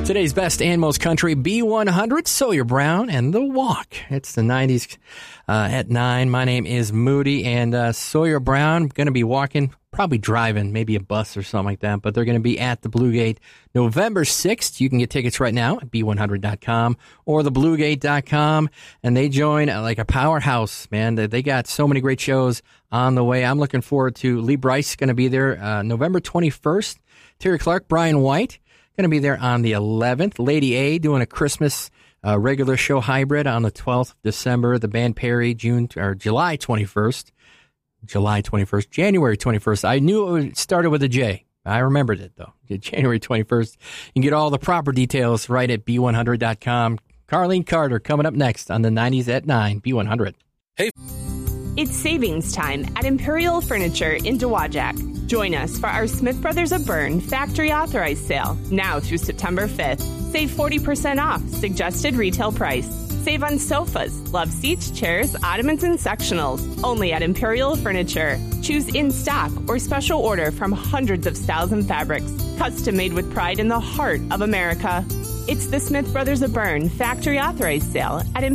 Today's best and most country, B100, Sawyer Brown, and The Walk. It's the 90s at 9. My name is Moody, and Sawyer Brown going to be walking, probably driving, maybe a bus or something like that, but they're going to be at the Bluegate November 6th. You can get tickets right now at b100.com or thebluegate.com, and they join like a powerhouse, man. They got so many great shows on the way. I'm looking forward to Lee Brice going to be there November 21st. Terry Clark, Brian White. Going to be there on the 11th. Lady A doing a Christmas regular show hybrid on the 12th of December. The band Perry, July 21st. January 21st. I knew it started with a J. I remembered it, though. January 21st. You can get all the proper details right at b100.com. Carlene Carter coming up next on the 90s at 9, B100. Hey. It's savings time at Imperial Furniture in Dowagiac. Join us for our Smith Brothers of Bern factory authorized sale now through September 5th. Save 40% off suggested retail price. Save on sofas, love seats, chairs, ottomans, and sectionals. Only at Imperial Furniture. Choose in stock or special order from hundreds of styles and fabrics. Custom made with pride in the heart of America. It's the Smith Brothers of Bern factory authorized sale at